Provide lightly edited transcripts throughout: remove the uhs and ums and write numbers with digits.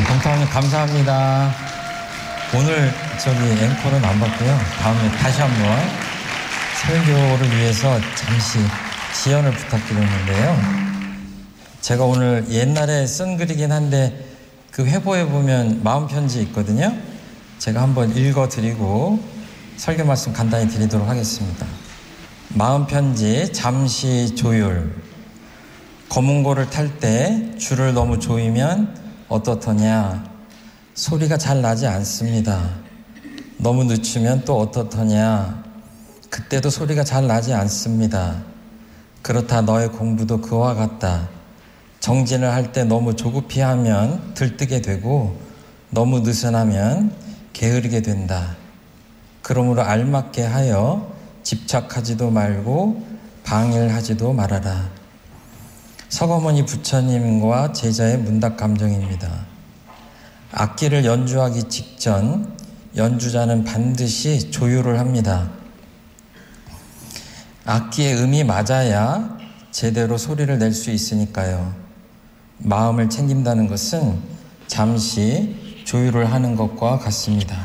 봉타원님 감사합니다. 오늘 앵콜은 안 받고요. 다음에 다시 한번 설교를 위해서 잠시 지연을 부탁드렸는데요. 제가 오늘 옛날에 쓴 글이긴 한데 그 회보에 보면 마음편지 있거든요. 제가 한번 읽어드리고 설교 말씀 간단히 드리도록 하겠습니다. 마음편지 잠시 조율. 검은고를 탈 때 줄을 너무 조이면 어떻더냐. 소리가 잘 나지 않습니다. 너무 늦추면 또 어떻더냐. 그때도 소리가 잘 나지 않습니다. 그렇다 너의 공부도 그와 같다. 정진을 할 때 너무 조급히 하면 들뜨게 되고 너무 느슨하면 게으르게 된다. 그러므로 알맞게 하여 집착하지도 말고 방일하지도 말아라. 서거머니 부처님과 제자의 문답 감정입니다. 악기를 연주하기 직전 연주자는 반드시 조율을 합니다. 악기의 음이 맞아야 제대로 소리를 낼 수 있으니까요. 마음을 챙긴다는 것은 잠시 조율을 하는 것과 같습니다.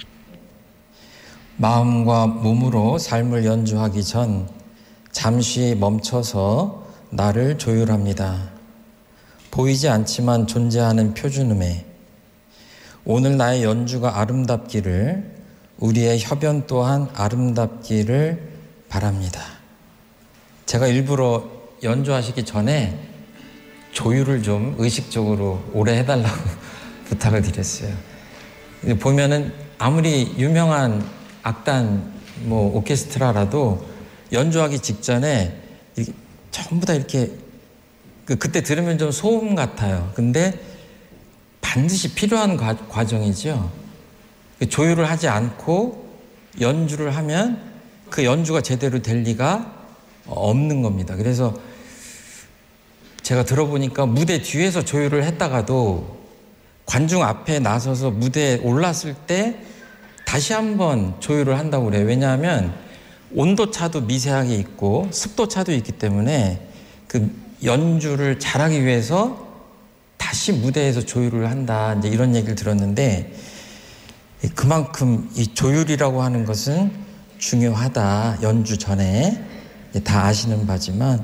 마음과 몸으로 삶을 연주하기 전 잠시 멈춰서 나를 조율합니다. 보이지 않지만 존재하는 표준음에 오늘 나의 연주가 아름답기를, 우리의 협연 또한 아름답기를 바랍니다. 제가 일부러 연주하시기 전에 조율을 좀 의식적으로 오래 해달라고 부탁을 드렸어요. 보면은 아무리 유명한 악단 오케스트라라도 연주하기 직전에 전부 다 이렇게 그때 들으면 좀 소음 같아요. 근데 반드시 필요한 과정이죠. 조율을 하지 않고 연주를 하면 그 연주가 제대로 될 리가 없는 겁니다. 그래서 제가 들어보니까 무대 뒤에서 조율을 했다가도 관중 앞에 나서서 무대에 올랐을 때 다시 한번 조율을 한다고 그래요. 왜냐하면 온도차도 미세하게 있고 습도차도 있기 때문에 그 연주를 잘하기 위해서 다시 무대에서 조율을 한다. 이제 이런 얘기를 들었는데 그만큼 이 조율이라고 하는 것은 중요하다. 연주 전에 다 아시는 바지만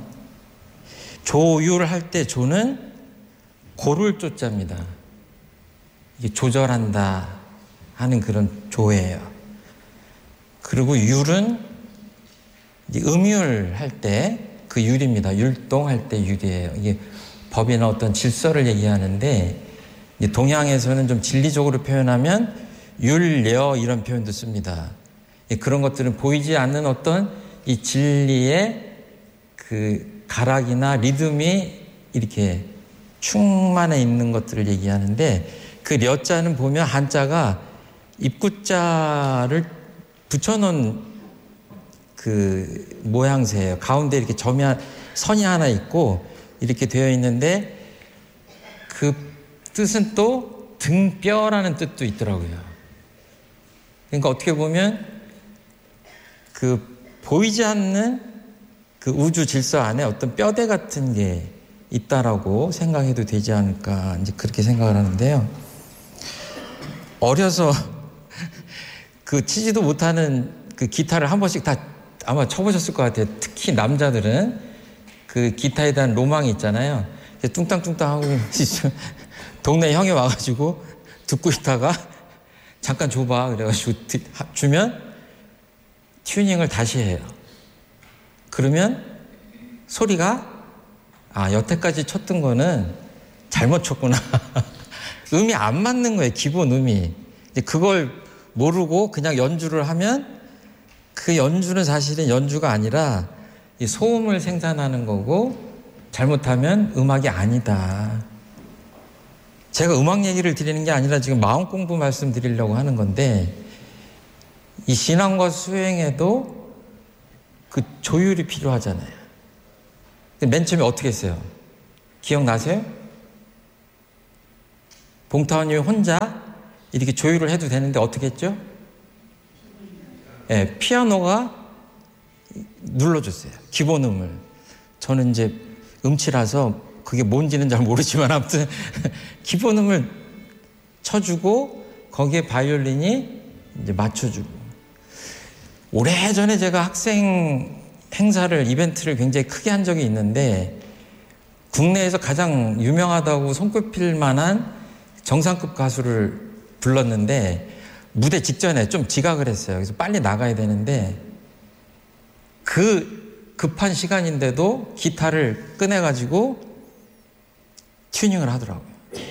조율할 때 조는 고를 조자입니다. 이게 조절한다 하는 그런 조예요. 그리고 율은 음율할 때 그 율입니다. 율동할 때 율이에요. 이게 법이나 어떤 질서를 얘기하는데 동양에서는 좀 진리적으로 표현하면 율려 이런 표현도 씁니다. 그런 것들은 보이지 않는 어떤 이 진리의 그 가락이나 리듬이 이렇게 충만해 있는 것들을 얘기하는데 그 려자는 보면 한자가 입구자를 붙여놓은 그 모양새예요. 가운데 이렇게 선이 하나 있고 이렇게 되어 있는데 그 뜻은 또 등뼈라는 뜻도 있더라고요. 그러니까 어떻게 보면 그 보이지 않는 그 우주 질서 안에 어떤 뼈대 같은 게 있다라고 생각해도 되지 않을까 이제 그렇게 생각을 하는데요. 어려서 그 치지도 못하는 그 기타를 한 번씩 다 아마 쳐보셨을 것 같아요. 특히 남자들은 그 기타에 대한 로망이 있잖아요. 뚱땅뚱땅 하고 동네 형이 와가지고 듣고 있다가 잠깐 줘봐 그래가지고 주면 튜닝을 다시 해요. 그러면 소리가 여태까지 쳤던 거는 잘못 쳤구나. 음이 안 맞는 거예요. 기본 음이. 그걸 모르고 그냥 연주를 하면 그 연주는 사실은 연주가 아니라 이 소음을 생산하는 거고 잘못하면 음악이 아니다. 제가 음악 얘기를 드리는 게 아니라 지금 마음 공부 말씀드리려고 하는 건데 이 신앙과 수행에도 그 조율이 필요하잖아요. 맨 처음에 어떻게 했어요? 기억나세요? 봉타원님이 혼자 이렇게 조율을 해도 되는데 어떻게 했죠? 네, 피아노가 눌러줬어요. 기본음을. 저는 이제 음치라서 그게 뭔지는 잘 모르지만 아무튼 기본음을 쳐주고 거기에 바이올린이 이제 맞춰주고. 오래전에 제가 학생 행사를, 이벤트를 굉장히 크게 한 적이 있는데 국내에서 가장 유명하다고 손꼽힐 만한 정상급 가수를 불렀는데 무대 직전에 좀 지각을 했어요. 그래서 빨리 나가야 되는데 그 급한 시간인데도 기타를 꺼내가지고 튜닝을 하더라고요.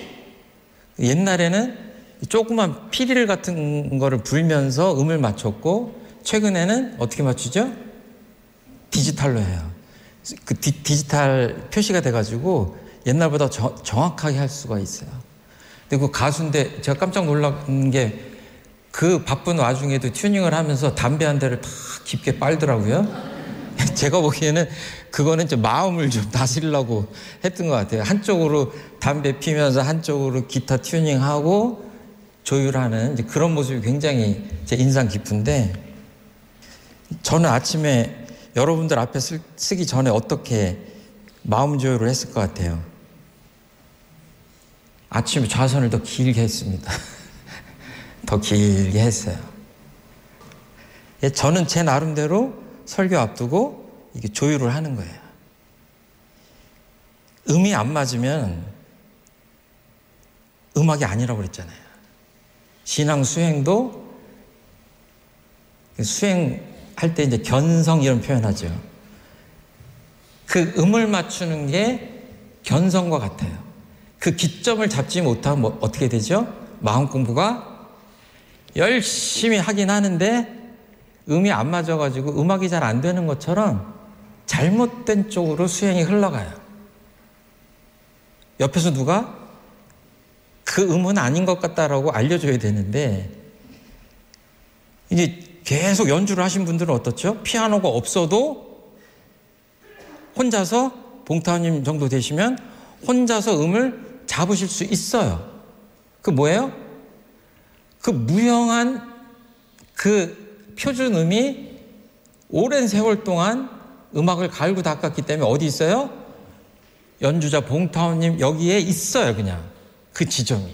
옛날에는 조그만 피리를 같은 거를 불면서 음을 맞췄고 최근에는 어떻게 맞추죠? 디지털로 해요. 그 디지털 표시가 돼가지고 옛날보다 정확하게 할 수가 있어요. 근데 그 가수인데 제가 깜짝 놀란 게 그 바쁜 와중에도 튜닝을 하면서 담배 한 대를 다 깊게 빨더라고요. 제가 보기에는 그거는 좀 마음을 좀 다스리려고 했던 것 같아요. 한쪽으로 담배 피면서 한쪽으로 기타 튜닝하고 조율하는 이제 그런 모습이 굉장히 제 인상 깊은데 저는 아침에 여러분들 앞에 쓰기 전에 어떻게 마음 조율을 했을 것 같아요? 아침에 좌선을 더 길게 했습니다. 더 길게 했어요. 저는 제 나름대로 설교 앞두고 이게 조율을 하는 거예요. 음이 안 맞으면 음악이 아니라고 그랬잖아요. 신앙 수행도 수행할 때 이제 견성 이런 표현하죠. 그 음을 맞추는 게 견성과 같아요. 그 기점을 잡지 못하면 뭐 어떻게 되죠? 마음 공부가 열심히 하긴 하는데 음이 안 맞아가지고 음악이 잘 안 되는 것처럼 잘못된 쪽으로 수행이 흘러가요. 옆에서 누가 그 음은 아닌 것 같다라고 알려줘야 되는데 이제 계속 연주를 하신 분들은 어떻죠? 피아노가 없어도 혼자서 봉타오님 정도 되시면 혼자서 음을 잡으실 수 있어요. 그 뭐예요? 그 무형한 그 표준음이 오랜 세월 동안 음악을 갈고 닦았기 때문에 어디 있어요? 연주자 봉타오님 여기에 있어요. 그냥 그 지점이.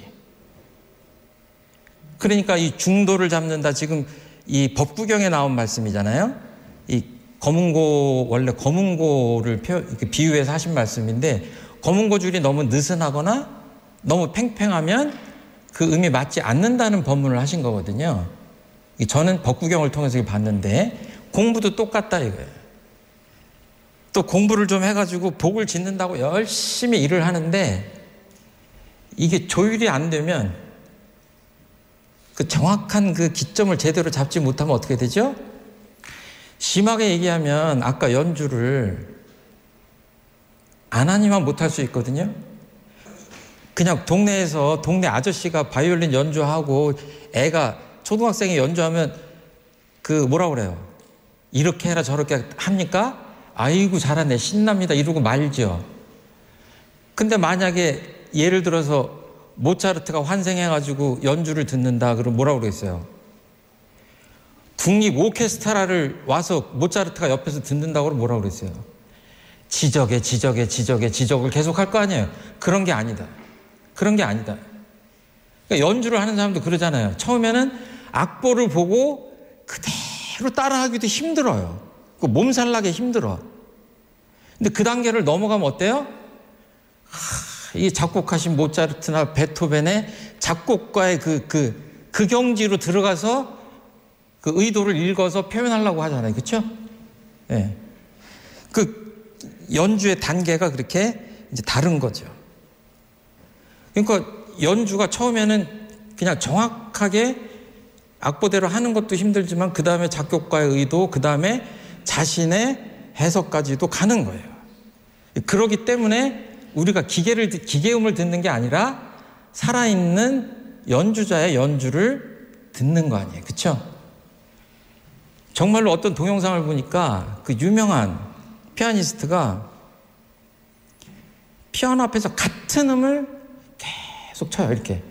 그러니까 이 중도를 잡는다. 지금 이 법구경에 나온 말씀이잖아요. 이 검은고, 원래 검은고를 비유해서 하신 말씀인데 검은고 줄이 너무 느슨하거나 너무 팽팽하면 그 음이 맞지 않는다는 법문을 하신 거거든요. 저는 법구경을 통해서 봤는데 공부도 똑같다 이거예요. 또 공부를 좀 해가지고 복을 짓는다고 열심히 일을 하는데 이게 조율이 안 되면 그 정확한 그 기점을 제대로 잡지 못하면 어떻게 되죠? 심하게 얘기하면 아까 연주를 안 하니만 못할 수 있거든요. 그냥 동네에서 동네 아저씨가 바이올린 연주하고 애가 초등학생이 연주하면 그 뭐라 그래요? 이렇게 해라 저렇게 합니까? 아이고 잘하네 신납니다 이러고 말죠. 근데 만약에 예를 들어서 모차르트가 환생해가지고 연주를 듣는다 그러면 뭐라고 그러겠어요? 국립 오케스트라를 와서 모차르트가 옆에서 듣는다고 그러면 뭐라고 그랬어요? 지적을 계속 할 거 아니에요. 그런 게 아니다. 그런 게 아니다. 그러니까 연주를 하는 사람도 그러잖아요. 처음에는 악보를 보고 그대로 따라하기도 힘들어요. 그 몸살나게 힘들어. 근데 그 단계를 넘어가면 어때요? 이 작곡하신 모차르트나 베토벤의 작곡가의 그 경지로 들어가서 그 의도를 읽어서 표현하려고 하잖아요. 그렇죠? 예. 그 연주의 단계가 그렇게 이제 다른 거죠. 그러니까 연주가 처음에는 그냥 정확하게 악보대로 하는 것도 힘들지만 그 다음에 작곡가의 의도, 그 다음에 자신의 해석까지도 가는 거예요. 그렇기 때문에 우리가 기계음을 듣는 게 아니라 살아있는 연주자의 연주를 듣는 거 아니에요. 그렇죠? 정말로 어떤 동영상을 보니까 그 유명한 피아니스트가 피아노 앞에서 같은 음을 계속 쳐요. 이렇게